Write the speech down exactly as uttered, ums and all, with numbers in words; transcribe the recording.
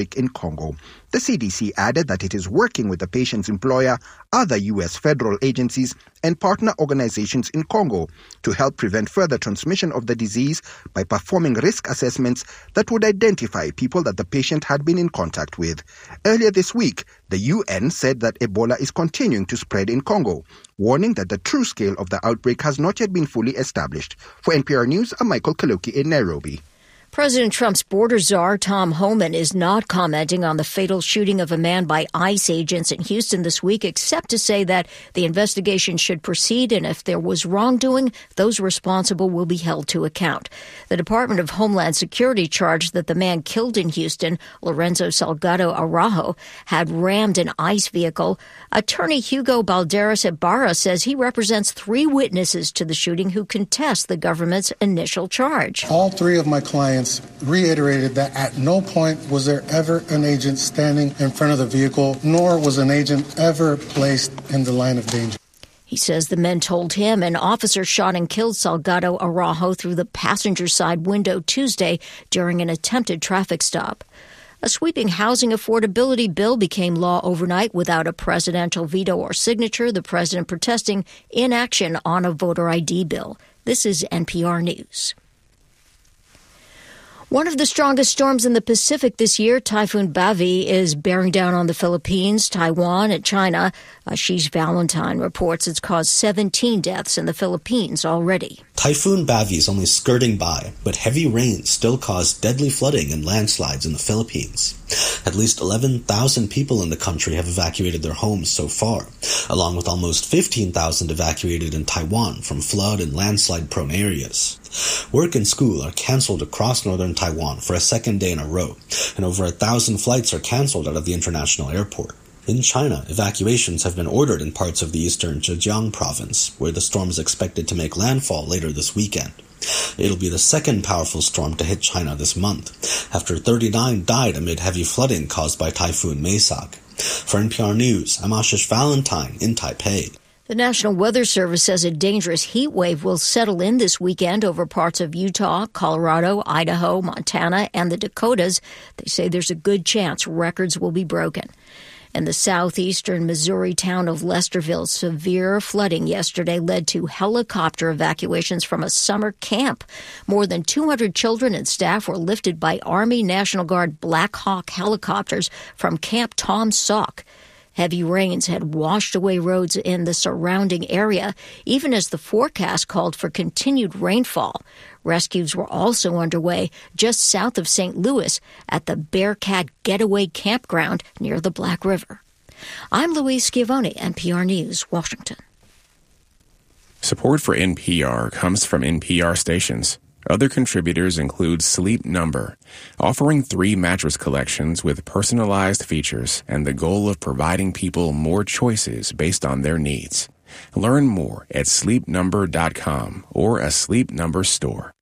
in Congo. The C D C added that it is working with the patient's employer, other U S federal agencies, and partner organizations in Congo to help prevent further transmission of the disease by performing risk assessments that would identify people that the patient had been in contact with. Earlier this week, the U N said that Ebola is continuing to spread in Congo, warning that the true scale of the outbreak has not yet been fully established. For N P R News, I'm Michael Kaloki in Nairobi. President Trump's border czar, Tom Homan, is not commenting on the fatal shooting of a man by ICE agents in Houston this week, except to say that the investigation should proceed, and if there was wrongdoing, those responsible will be held to account. The Department of Homeland Security charged that the man killed in Houston, Lorenzo Salgado Araujo, had rammed an ICE vehicle. Attorney Hugo Balderas Ibarra says he represents three witnesses to the shooting who contest the government's initial charge. All three of my clients reiterated that at no point was there ever an agent standing in front of the vehicle, nor was an agent ever placed in the line of danger. He says the men told him an officer shot and killed Salgado Araujo through the passenger side window Tuesday during an attempted traffic stop. A sweeping housing affordability bill became law overnight without a presidential veto or signature, the president protesting inaction on a voter I D bill. This is N P R News. One of the strongest storms in the Pacific this year, Typhoon Bavi, is bearing down on the Philippines, Taiwan, and China. Ashish Valentine reports it's caused seventeen deaths in the Philippines already. Typhoon Bavi is only skirting by, but heavy rains still cause deadly flooding and landslides in the Philippines. At least eleven thousand people in the country have evacuated their homes so far, along with almost fifteen thousand evacuated in Taiwan from flood and landslide-prone areas. Work and school are canceled across northern Taiwan for a second day in a row, and over a thousand flights are canceled out of the international airport. In China, evacuations have been ordered in parts of the eastern Zhejiang province, where the storm is expected to make landfall later this weekend. It'll be the second powerful storm to hit China this month, after thirty-nine died amid heavy flooding caused by Typhoon Maysak. For N P R News, I'm Ashish Valentine in Taipei. The National Weather Service says a dangerous heat wave will settle in this weekend over parts of Utah, Colorado, Idaho, Montana, and the Dakotas. They say there's a good chance records will be broken. In the southeastern Missouri town of Lesterville, severe flooding yesterday led to helicopter evacuations from a summer camp. More than two hundred children and staff were lifted by Army National Guard Black Hawk helicopters from Camp Tom Sauk. Heavy rains had washed away roads in the surrounding area, even as the forecast called for continued rainfall. Rescues were also underway just south of Saint Louis at the Bearcat Getaway Campground near the Black River. I'm Louise Schiavone, N P R News, Washington. Support for N P R comes from N P R stations. Other contributors include Sleep Number, offering three mattress collections with personalized features and the goal of providing people more choices based on their needs. Learn more at sleep number dot com or a Sleep Number store.